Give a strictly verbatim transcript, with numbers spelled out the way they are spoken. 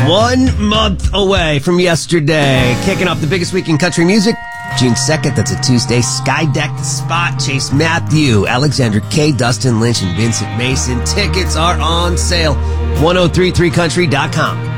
One month away from yesterday. Kicking off the biggest week in country music. June second, that's a Tuesday. Skydeck the Spot, Chase Matthew, Alexander K, Dustin Lynch, and Vincent Mason. Tickets are on sale. ten thirty-three country dot com.